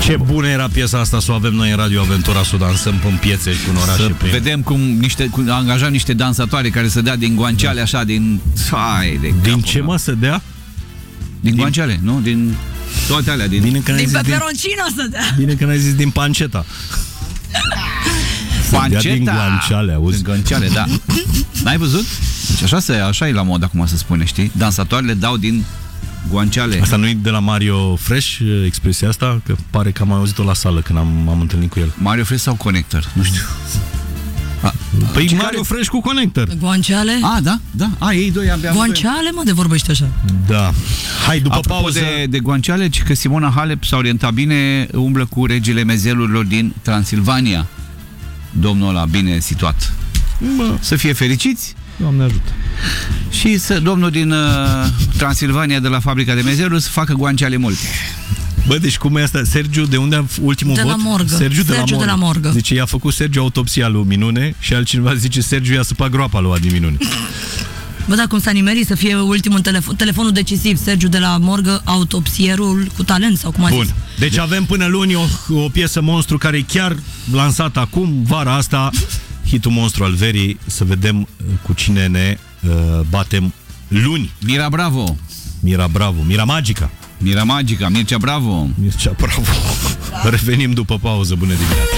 Ce bună era piesa asta, să o avem noi în Radio Aventura, să o dansăm în piețe și în orașe. Să vedem cum angajam niște dansatoare care să dea din guanceale așa, din... Din ce mă să dea? Din guanceale, nu? Din toate alea. Din peperoncino să dea. Bine că n-ai zis din panceta. Panceta? Din guanceale, auzi? Din guanceale, da. N-ai văzut? Deci așa e la mod acum să spune, știi? Dansatoarele dau din guanceale. Asta nu e de la Mario Fresh, expresia asta? Că pare că am mai auzit-o la sală când m-am întâlnit cu el. Mario Fresh sau Connector? Nu știu. Păi Mario Fresh cu Connector. Guanceale? Da. Ei doi abia. Guanceale, mă, de vorbești așa. Da. Hai, după pauză. De guanceale, că Simona Halep s-a orientat bine, umblă cu regele mezelurilor din Transilvania. Domnul ăla bine situat. Să fie fericiți. Doamne ajută. Și domnul din Transilvania, de la fabrica de mezeluri, să facă guanceale multe. Bă, deci cum e asta? Sergiu, de unde a ultimul vot? La Morgă. Sergiu de la Morgă. Deci i-a făcut Sergiu autopsia lui Minune și altcineva zice Sergiu i-a săpat groapa lui Adi Minune. Bă, da, cum s-a nimerit să fie ultimul telefonul decisiv, Sergiu de la Morgă, autopsierul cu talent sau cum a zis. Bun, deci avem până luni o piesă monstru care e chiar lansată acum, vara asta, hitul monstru al verii, să vedem cu cine ne batem luni. Mira Bravo. Mira Bravo, Mira Magica. Mira Magica, Mircea Bravo. Mircea Bravo. Revenim după pauză, bună dimineața.